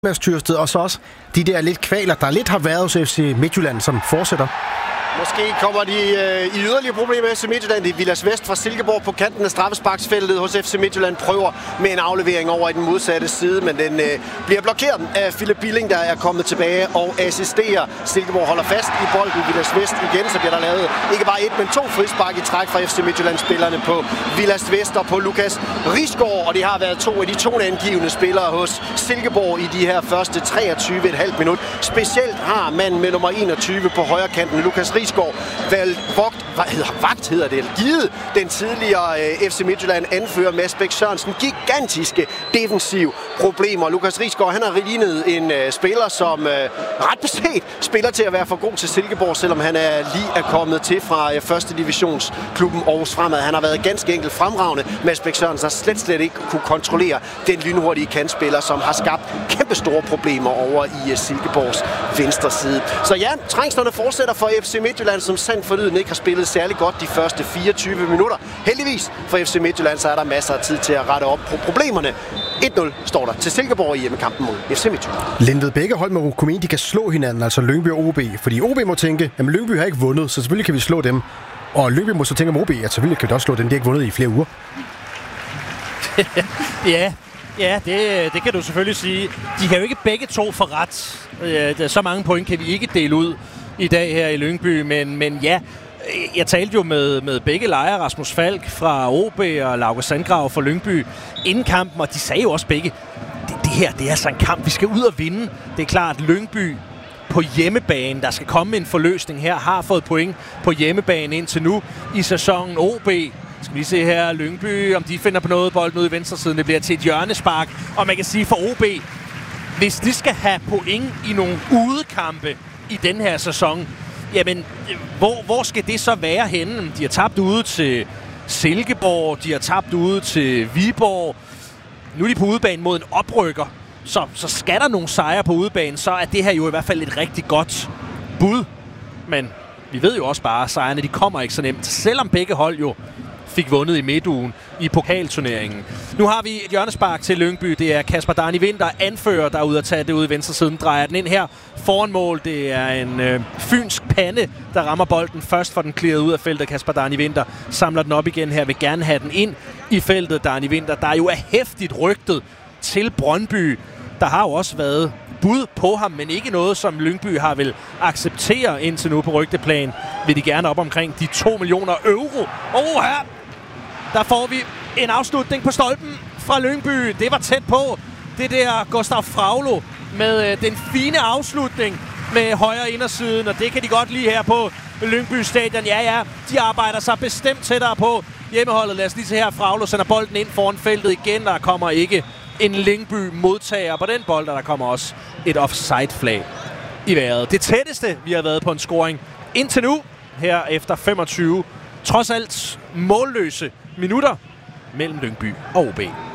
Mads Tyrsted, og så også de der lidt kvaler, der lidt har været hos FC Midtjylland, som fortsætter. Måske kommer de i yderligere problemer af FC Midtjylland. Det er Vilas Vest fra Silkeborg på kanten af straffesparksfeltet hos FC Midtjylland. Prøver med en aflevering over i den modsatte side, men den bliver blokeret af Philip Billing, der er kommet tilbage og assisterer. Silkeborg holder fast i bolden. Vilas Vest igen, så bliver der lavet ikke bare et, men to frispark i træk fra FC Midtjylland-spillerne på Vilas Vest og på Lukas Risgaard. Og det har været to af de toneangivende spillere hos Silkeborg i de her første 23,5 minut. Specielt har manden med nummer 21 på højre kanten, Lukas Risgaard, givet den tidligere FC Midtjylland anfører Mads Bech Sørensen gigantiske defensiv problemer. Lukas Risgaard, han har lignet en spiller, som ret beset spiller til at være for god til Silkeborg, selvom han lige er kommet til fra første divisionsklubben Aarhus Fremad. Han har været ganske enkelt fremragende. Mads Bech Sørensen har slet ikke kunne kontrollere den lynhurtige kantspiller, som har skabt kæmpe store problemer over i Silkeborgs venstre side. Så ja, trængslerne fortsætter for FC Midtjylland, som sandt for lyden ikke har spillet særlig godt de første 24 minutter. Heldigvis for FC Midtjylland, så er der masser af tid til at rette op på problemerne. 1-0 står der til Silkeborg i hjemmekampen mod FC Midtjylland. Lindved begge hold med kunne mene, de kan slå hinanden, altså Lyngby og OB. Fordi OB må tænke, at Lyngby har ikke vundet, så selvfølgelig kan vi slå dem. Og Lyngby må så tænke om OB, at selvfølgelig kan vi også slå dem, de har ikke vundet i flere uger. Ja, det kan du selvfølgelig sige. De kan jo ikke begge to få ret. Så mange point kan vi ikke dele ud i dag her i Lyngby, men ja, jeg talte jo med begge lejre, Rasmus Falk fra OB og Lauke Sandgrav fra Lyngby, inden kampen, og de sagde jo også begge, det her, det er altså en kamp, vi skal ud og vinde. Det er klart, at Lyngby på hjemmebane, der skal komme en forløsning her, har fået point på hjemmebane indtil nu i sæsonen. OB, skal vi se her, Lyngby, om de finder på noget, bolden ude i venstresiden, det bliver til et hjørnespark, og man kan sige for OB, hvis de skal have point i nogle udekampe i den her sæson, jamen, hvor skal det så være henne? De har tabt ude til Silkeborg, de har tabt ude til Viborg. Nu er de på udebane mod en oprykker, så skal der nogle sejre på udebane, så er det her jo i hvert fald et rigtig godt bud. Men vi ved jo også bare, at sejrene de kommer ikke så nemt, selvom begge hold jo fik vundet i midtugen i pokalturneringen. Nu har vi et hjørnespark til Lyngby. Det er Kasper Darni Winther, anfører, der er ude at tage det ude i venstre siden. Drejer den ind her foran mål. Det er en fynsk pande, der rammer bolden først, for den clearet ud af feltet. Kasper Darni Winther samler den op igen her. Vil gerne have den ind i feltet. Darni Winther, der jo er hæftigt rygtet til Brøndby. Der har jo også været bud på ham, men ikke noget, som Lyngby har vil acceptere indtil nu på rygteplan. Vil de gerne op omkring de 2 millioner euro. Her! Der får vi en afslutning på stolpen fra Lyngby. Det var tæt på. Det der Gustav Fraglo med den fine afslutning med højre indersiden, og det kan de godt lide her på Lyngby Stadion. Ja, de arbejder sig bestemt tættere på hjemmeholdet. Lad os lige se her. Fraglo sender bolden ind foran feltet igen. Der kommer ikke en Lyngby modtager på den bold, og der kommer også et offside-flag i vejret. Det tætteste, vi har været på en scoring indtil nu, her efter 25, trods alt målløse minutter mellem Lyngby og OB.